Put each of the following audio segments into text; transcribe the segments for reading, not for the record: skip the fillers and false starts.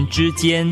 之间。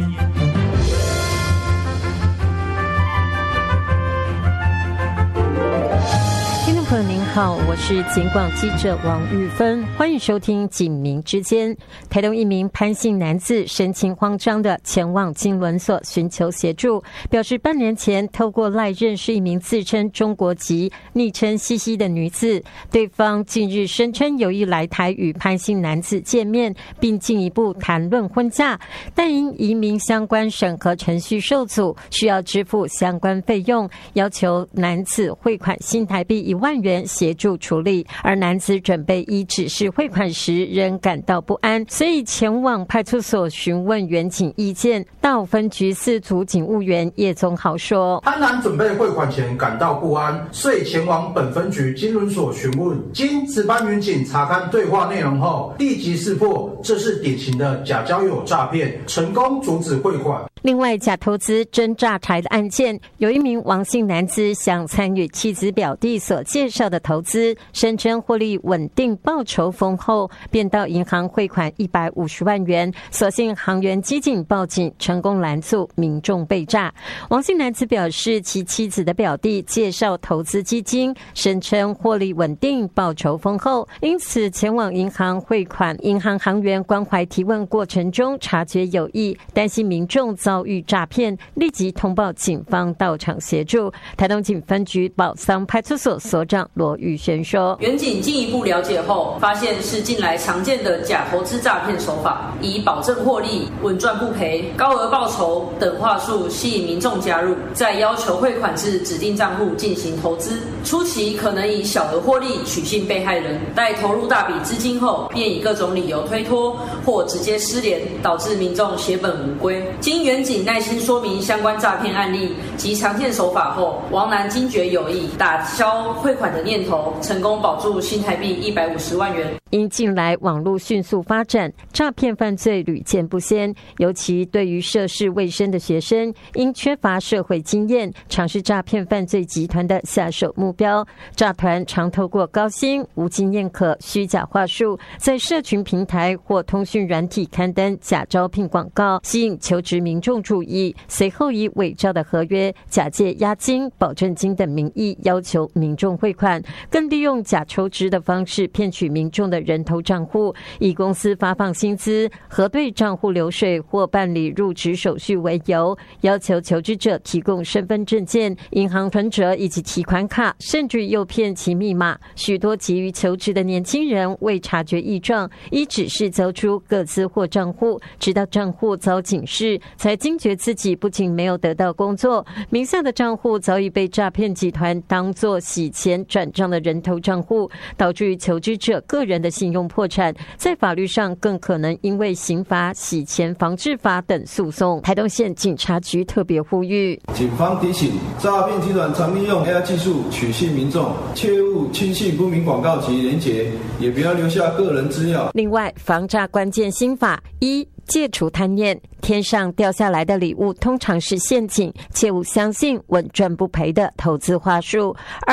听众朋友您好，我是警广记者王玉芬，欢迎收听警民之间。台东一名潘姓男子神情慌张地前往金轮所寻求协助，表示半年前透过赖认识一名自称中国籍、昵称西西的女子，对方近日声称有意来台与潘姓男子见面，并进一步谈论婚嫁，但因移民相关审核程序受阻，需要支付相关费用，要求男子汇款新台币1万元协助处理，而男子准备依指示汇款时仍感到不安，所以前往派出所询问员警意见。大武分局4组警务员叶宗豪说， 潘男准备汇款前感到不安，遂前往本分局金轮所询问，经值班员警查看对话内容后，立即识破这是典型的假交友诈骗，成功阻止汇款。 另外，假投资真诈财的案件，有一名王姓男子想参与妻子表弟所介绍的投资，声称获利稳定、报酬丰厚，便到银行汇款150万元，所幸行员机警报警，成功拦阻民众被诈。王姓男子表示，其妻子的表弟介绍投资基金，声称获利稳定、报酬丰厚，因此前往银行汇款。银行行员关怀提问过程中察觉有异，担心民众遭遇诈骗，立即通报警方到场协助。台东警分局宝桑派出所所长罗玉轩说， 员警进一步了解后，发现是近来常见的假投资诈骗手法，以保证获利、稳赚不赔、高额报酬等话术吸引民众加入，再要求汇款至指定账户进行投资。初期可能以小额获利取信被害人，待投入大笔资金后，便以各种理由推脱或直接失联，导致民众血本无归。经员警耐心说明相关诈骗案例及常见手法后，王男惊觉有意，打消汇款的念头，成功保住新台币150万元。 因近来网络迅速发展，诈骗犯罪屡见不鲜，尤其对于涉世未深的学生，因缺乏社会经验，常是诈骗犯罪集团的下手目标。诈团常透过高薪、无经验可、虚假话术，在社群平台或通讯软体刊登假招聘广告，吸引求职民众注意，随后以伪造的合约、假借押金、保证金等名义要求民众汇款，更利用假求职的方式骗取民众的人头账户，以公司发放薪资、核对账户流水或办理入职手续为由，要求求职者提供身份证件、银行存折以及提款卡，甚至诱骗其密码。许多急于求职的年轻人未察觉异状，依指示交出个资或账户，直到账户遭警示，才惊觉自己不仅没有得到工作，名下的账户早已被诈骗集团当作洗钱转账的人头账户，导致求职者个人的信用破产，在法律上更可能因为刑法、洗钱防治法等诉讼。台东县警察局特别呼吁， 警方提醒，诈骗集团常利用 AI 技术取信民众，切勿轻信不明广告及连结，也不要留下个人资料。 另外，防诈关键心法1，戒除贪念，天上掉下来的礼物通常是陷阱，切勿相信稳赚不赔的投资话术。